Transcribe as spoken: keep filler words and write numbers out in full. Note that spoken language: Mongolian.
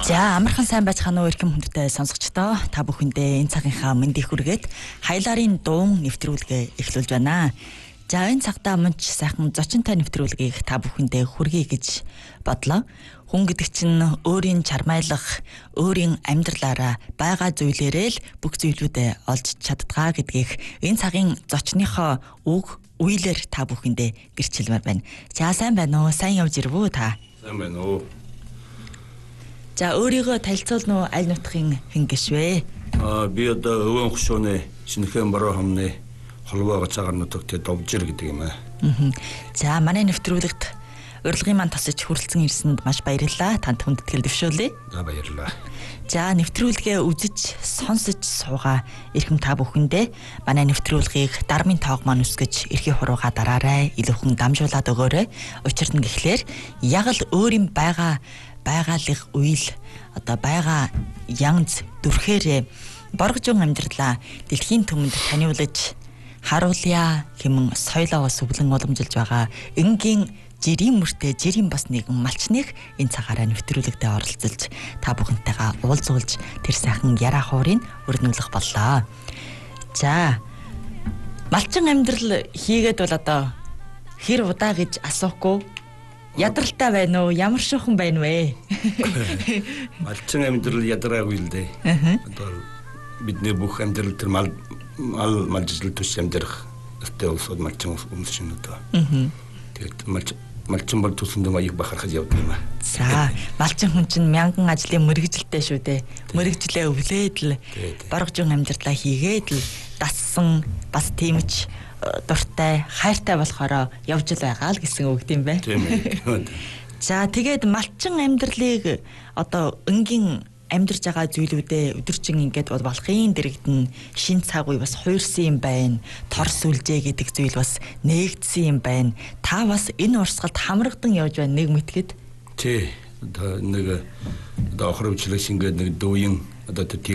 За амархан сайн байцгаана уу эрхэм хүндтэй сонсогчдоо. Та бүхэндээ энэ цагийнхаа мэндийг хүргээд Хаяларын дуун нэвтрүүлгээ эхлүүлж байна. За энэ цагтаа мөн ч сайхан зочинтой нэвтрүүлгийг та бүхэндээ хүргэе гэж бодлоо. Хүн гэдэг чинь өөрийн чармайлах, өөрийн амьдралаараа байгаа зүйлээрээ л бүх зүйлүүдээ олж чаддгаа гэдгийг энэ цагийн зочныхоо үг үйлээр та бүхэндээ гэрчилмээр байна. За сайн байна уу? Сайн явж ирв үү та? Сайн байна уу? За өөрийгөө танилцуулна уу аль нутгийн хэн гişвэ? Аа би одоо өвөн хөшөөний шинэхэн бороо хамны холбоо цагаар нутагт Довжир гэдэг юм аа. Аа. За манай нэвтрүүлэгт урилгын маань тасаж хүрэлцэн ирсэнд маш баярлалаа. Танд хүндэтгэл дэвшүүлье. За баярлалаа. За нэвтрүүлгээ үзэж сонсож суугаа эрхэм та бүхэндээ манай нэвтрүүлгийг дармын тоог маань үсгэж эрхий хурууга дараарай. Илүүхэн дамжуулаад өгөөрэй. Учир нь гэхлээр яг л өөрийн байгаа байгаалих үйл одоо байгаа янз дүрхээрээ боргожон амьдралаа дэлхийн түмэнд таниулж харуулъя хэмээн соёлоо сүглэн уламжилж байгаа энгийн жирийн мөртэй жирийн бас нэгэн малчныг энэ цагаараа нэвтрүүлэгтээ оролцуулж та бүхэнтэйгээ уулзуулж тэр сайхан яраа хуурыг өрнүүлэх боллоо. За малчин амьдрал хийгээд бол одоо хэр удаа гэж асуухгүй ядралтай байна уу? Ямар шуухан байна вэ? Малчин амьдрал ядраагүй л дээ. Одоо бидний бүх амьдрал тэр мал мал малжил төс амьдрах өстэй улсууд малчин хүмүүс шин одоо. Тэгээд малч малчин бол төсөнд маяг бахархаж явдаг юм аа. За малчин хүн чинь мянган ажлын мэрэгжилтэй шүү дээ. Мэрэгжлээ өвлээд л боргожон амьдралаа хийгээд л дассан бас тиймч дуртай, хайртай болохоор явж л байгаа л гэсэн үг тийм бэ? Тийм ээ. За тэгээд малчин амьдралыг одоо энгийн амьдарч байгаа зүйлүүдээ өдөржин ингээд бол болохын дэрэгдэн шин цаг үе бас хуурсан юм байна. Торс үлжээ гэдэг зүйл бас нээгдсэн юм байна. Та бас энэ урсгалд хамрагдан явж байна нэг мэтгэд. Тий. Одоо нэг одоо охрөвчлөс ингээд нэг дүүийн одоо